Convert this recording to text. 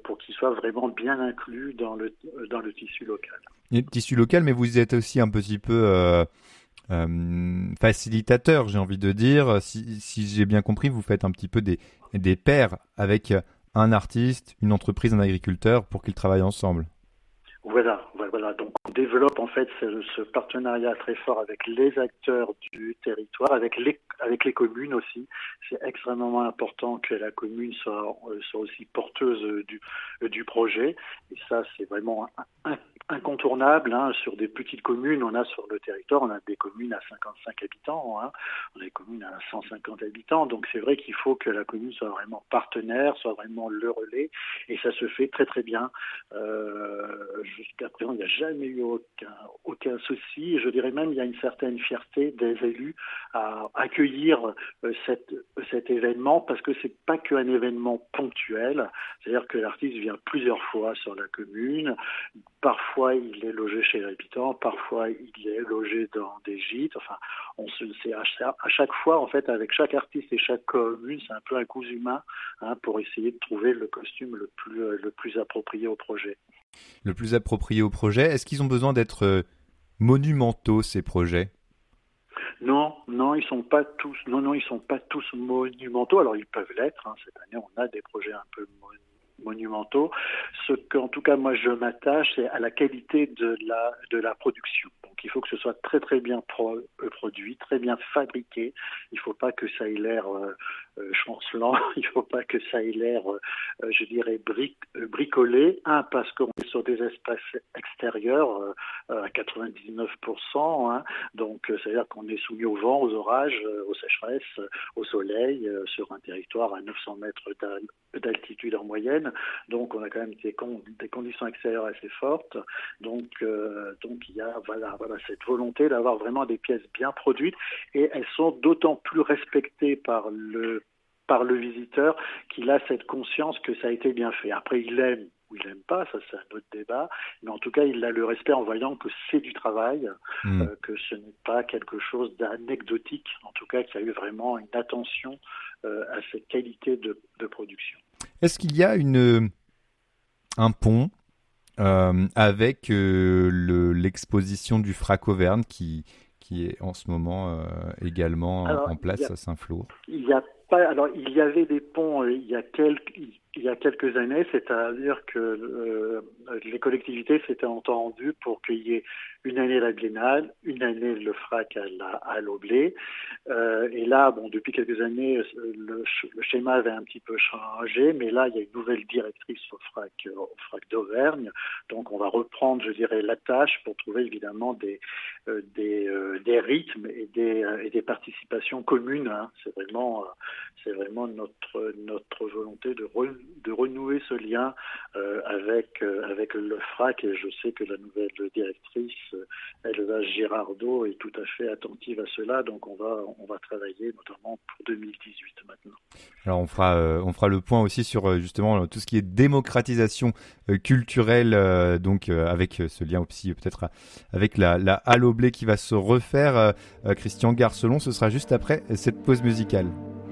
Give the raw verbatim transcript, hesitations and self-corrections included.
pour qu'il soit vraiment bien inclus dans le, dans le tissu local. Et le tissu local, mais vous êtes aussi un petit peu euh, euh, facilitateur, j'ai envie de dire. Si, si j'ai bien compris, vous faites un petit peu des, des pairs avec un artiste, une entreprise, un agriculteur pour qu'ils travaillent ensemble. Voilà, voilà. Donc on développe en fait ce, ce partenariat très fort avec les acteurs du territoire, avec les avec les communes aussi. C'est extrêmement important que la commune soit, soit aussi porteuse du du projet. Et ça, c'est vraiment un, un, incontournable. Hein. Sur des petites communes, on a sur le territoire, on a des communes à cinquante-cinq habitants, hein. On a des communes à cent cinquante habitants. Donc c'est vrai qu'il faut que la commune soit vraiment partenaire, soit vraiment le relais. Et ça se fait très très bien. Euh, Jusqu'à présent, il n'y a jamais eu aucun, aucun souci. Je dirais même qu'il y a une certaine fierté des élus à accueillir euh, cette, cet événement parce que c'est pas qu'un événement ponctuel. C'est-à-dire que l'artiste vient plusieurs fois sur la commune. Parfois, il est logé chez l'habitant. Parfois, il est logé dans des gîtes. Enfin, on se, c'est à, à chaque fois, en fait, avec chaque artiste et chaque commune, c'est un peu un coup humain hein, pour essayer de trouver le costume le plus, le plus approprié au projet. Le plus approprié au projet. Est-ce qu'ils ont besoin d'être monumentaux, ces projets ? Non, non, ils sont pas tous. Non, non, ils sont pas tous monumentaux. Alors ils peuvent l'être. Hein. Cette année, on a des projets un peu monumentaux. Ce qu'en tout cas moi je m'attache, c'est à la qualité de la de la production. Donc il faut que ce soit très très bien pro, euh, produit, très bien fabriqué. Il faut pas que ça ait l'air euh, euh, chancelant. Il faut pas que ça ait l'air, euh, je dirais, bric, euh, bricolé. Un, parce qu'on est sur des espaces extérieurs euh, à quatre-vingt-dix-neuf pour cent. Hein. Donc euh, c'est-à-dire qu'on est soumis au vent, aux orages, euh, aux sécheresses, euh, au soleil, euh, sur un territoire à neuf cents mètres d'altitude en moyenne. Donc on a quand même des, con, des conditions extérieures assez fortes. Donc euh, donc il y a voilà voilà cette volonté d'avoir vraiment des pièces bien produites et elles sont d'autant plus respectées par le par le visiteur qu'il a cette conscience que ça a été bien fait. Après il aime ou il n'aime pas, ça c'est un autre débat, mais en tout cas il a le respect en voyant que c'est du travail, mmh. euh, que ce n'est pas quelque chose d'anecdotique, en tout cas qu'il y a eu vraiment une attention euh, à cette qualité de, de production. Est-ce qu'il y a une, un pont euh, avec euh, le, l'exposition du Frac Auvergne qui, qui est en ce moment euh, également alors, en place a, à Saint-Flour ? Il y a pas, alors il y avait des ponts euh, il y a quelques il y a quelques années, c'est-à-dire que euh, les collectivités s'étaient entendues pour qu'il y ait une année la Biennale, une année le Frac à, la, à l'Oblé. Euh, et là, bon, depuis quelques années, le, le schéma avait un petit peu changé, mais là, il y a une nouvelle directrice au Frac, au Frac d'Auvergne. Donc, on va reprendre, je dirais, la tâche pour trouver évidemment des, euh, des, euh, des rythmes et des, euh, et des participations communes. Hein. C'est vraiment, euh, c'est vraiment notre, notre volonté de re, de renouer ce lien euh, avec euh, avec le Frac, et je sais que la nouvelle directrice euh, Elsa Girardot est tout à fait attentive à cela, donc on va on va travailler notamment pour deux mille dix-huit maintenant. Alors on fera euh, on fera le point aussi sur euh, justement tout ce qui est démocratisation euh, culturelle, euh, donc euh, avec ce lien aussi peut-être avec la la Halle au blé qui va se refaire. Euh, Christian Garcelon, ce sera juste après cette pause musicale.